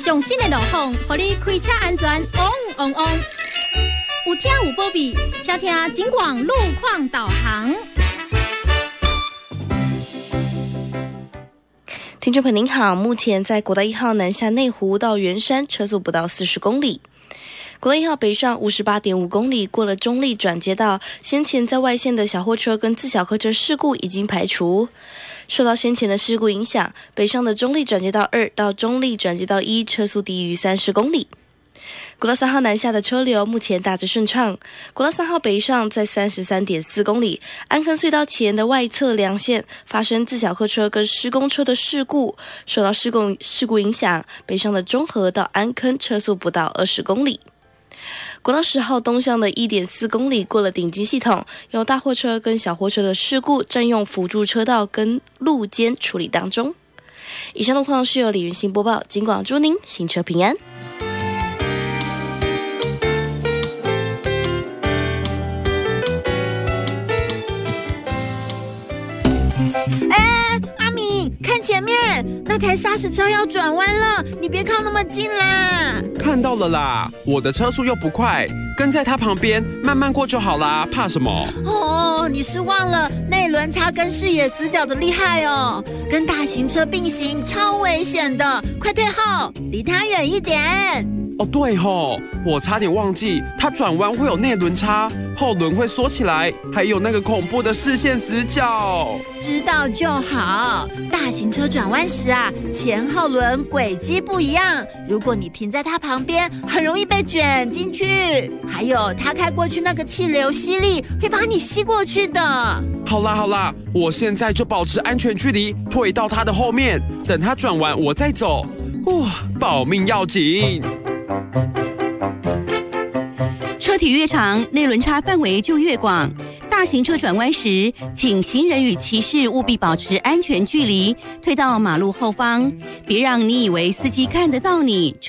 上新的路况，让你开车安全旺旺旺。有听有保庇，请听警广路况导航。 听众朋友您好，目前在国道1号南下内湖到圆山，车速不到40公里。国道1号北上58.5公里，过了中立转接道，先前在外线的小货车跟自小客车事故已经排除。受到先前的事故影响，北上的中立转接道2到中立转接道1车速低于30公里。国道3号南下的车流目前大致顺畅，国道3号北上在33.4公里，安坑隧道前的外侧两线发生自小客车跟施工车的事故，受到事故影响，北上的中和到安坑车速不到20公里。国道10号东向的 1.4 公里过了顶金系统，有大货车跟小货车的事故占用辅助车道跟路肩处理当中。以上路况是由李云欣播报，警广祝您行车平安。 阿米，看前面，那台砂石车要转弯了，你别靠那么近啦。 看到了啦，我的车速又不快，跟在他旁边慢慢过就好啦，怕什么？ 哦，你是忘了内轮差跟视野死角的厉害哦，跟大型车并行超危险的，快退后，离他远一点。 哦，对吼，我差点忘记，它转弯会有内轮差，后轮会缩起来，还有那个恐怖的视线死角。 知道就好。大型车转弯时啊，前后轮轨迹不一样，如果你停在它旁边，很容易被卷进去。还有，它开过去那个气流吸力会把你吸过去的。 好啦，我现在就保持安全距离，退到它的后面，等它转完我再走。哇，保命要紧。 车体越长，内轮差范围就越广。大型车转弯时，请行人与骑士务必保持安全距离，退到马路后方，别让你以为司机看得到你。